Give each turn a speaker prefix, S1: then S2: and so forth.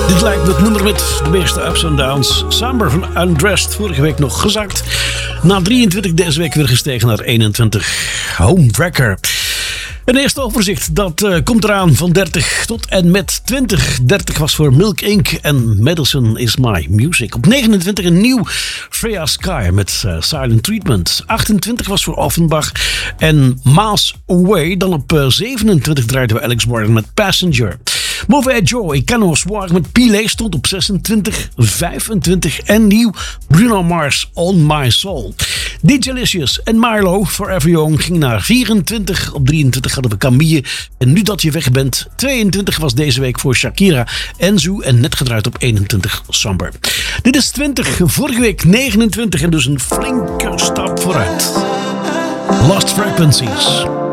S1: Dit lijkt me het nummer met de meeste ups en downs. Somber van Undressed, vorige week nog gezakt. Na 23 deze week weer gestegen naar 21. Homewrecker. Een eerste overzicht, dat komt eraan van 30 tot en met 20. 30 was voor Milk Inc. en Medicine is My Music. Op 29 een nieuw Freya Sky met Silent Treatment. 28 was voor Offenbach en Miles Away. Dan op 27 draaiden we Alex Warren met Passenger. Mauvais Joy, Canoe Swag met Pile stond op 26, 25 en nieuw Bruno Mars On My Soul. DJ Licious en Milo Forever Young ging naar 24. Op 23 hadden we Camille en Nu Dat Je Weg Bent. 22 was deze week voor Shakira Enzo en net gedraaid op 21 Somber. Dit is 20, vorige week 29 en dus een flinke stap vooruit. Lost Frequencies.